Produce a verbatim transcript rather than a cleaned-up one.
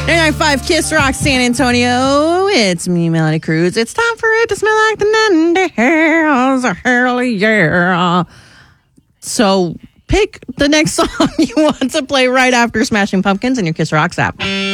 ninety-nine point five Kiss Rock San Antonio. It's me, Melody Cruz. It's time for it to smell like the Nightingales. Hell yeah. So pick the next song you want to play right after Smashing Pumpkins in your Kiss Rocks app.